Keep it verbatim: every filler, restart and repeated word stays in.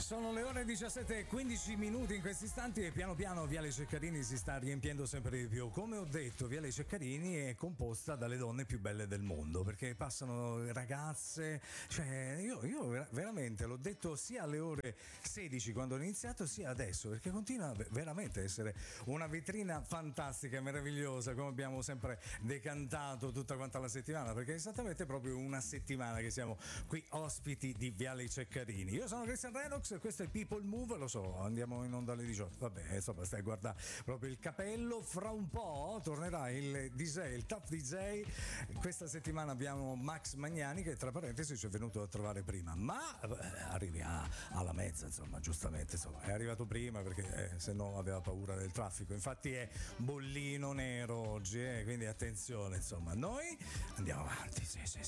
Sono le ore diciassette e quindici minuti in questi istanti e piano piano Viale Ceccarini si sta riempiendo sempre di più. Come ho detto, Viale Ceccarini è composta dalle donne più belle del mondo, perché passano ragazze, cioè io, io veramente l'ho detto sia alle ore sedici quando ho iniziato sia adesso, perché continua veramente a essere una vetrina fantastica e meravigliosa, come abbiamo sempre decantato tutta quanta la settimana, perché è esattamente proprio una settimana che siamo qui ospiti di Viale Ceccarini. Io sono Cristian Redox, questo è People Move, lo so, andiamo in onda alle diciotto, vabbè, insomma, stai a guardare proprio il capello. Fra un po' tornerà il D J, il top D J. Questa settimana abbiamo Max Magnani, che tra parentesi ci è venuto a trovare prima, ma eh, arrivi a, alla mezza, insomma, giustamente, insomma, è arrivato prima perché eh, se no aveva paura del traffico, infatti è bollino nero oggi, eh, quindi attenzione, insomma, noi andiamo avanti, sì, sì, sì.